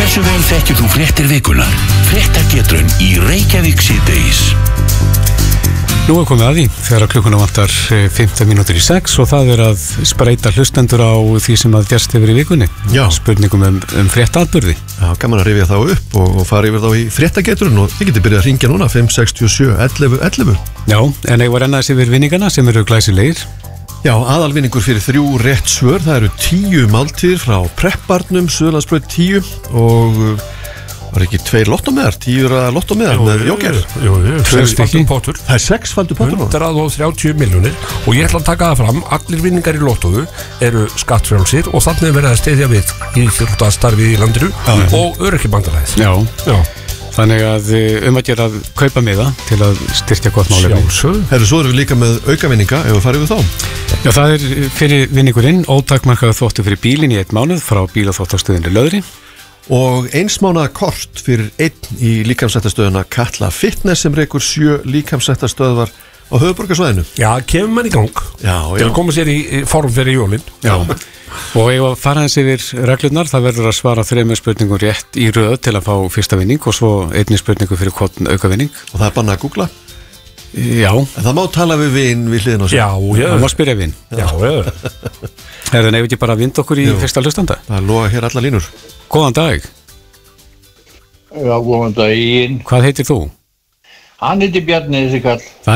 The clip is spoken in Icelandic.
Hversu vel þekkir þú fréttir vikunar? Fréttagetrun í Reykjavík síðdegis. Nú er komið að því þegar klukkuna vantar 15 mínútur í 6 og það er að spreita hlustendur á því sem að gerst hefur í vikunni. Já. Spurningum fréttaatburði. Já, gaman að rifja þá upp og fara yfir þá í fréttagetrun og þið getur byrjað að ringja núna 567 11 11. Já, en ég var ennaðis yfir vinningana sem eru glæsilegir. Já, aðalvinningur fyrir 3 rétt svör, það eru 10 máltíðir frá Prepparnum, Suðurlandsbraut 10 og var ekki 2 lottómiðar, 10 lottómiðar með jóker. Jú, 6-faldur pottur. Það er 6-faldur pottur. 130 milljónir og ég ætla að taka það fram, allir vinningar í lottóðu eru skattfrjálsir og þannig verið að styðja við í þjóðstarfið í landinu og öryrkjabandalagið. Já. Þannig að að gera að kaupa miða til að styrkja gott málefni. Herru, svo erum við líka með aukavinninga ef við farið við þá. Já, það er fyrir vinningurinn ótakmarkaða þvottur fyrir bílinn í 1 mánuð frá bílaþvottastöðinni Löðri. Og 1 mánaða kort fyrir 1 í líkamsræktarstöðina Katla Fitness sem rekur 7 líkamsræktarstöðvar á höfuðborgarsvæðinu. Já, kemur mann í gang til að koma sér í form fyrir jólin. Já, og ég var að fara eins yfir reglurnar, það verður að svara 3 spurningum rétt í röð til að fá fyrsta vinning og svo 1 spurningu fyrir hvort aukavinning. Og það er bannað að googla? Já. En það má tala við vin við hliðin á sig. Já. Það má spyrja vin. Já. Er það nefnir ekki bara að vinda okkur í fyrsta hlustanda? Það loga hér alla línur. Góðan dag. Já, góðan daginn. Hvað heitir þú? Hann heitir Bjarni, þessi kall.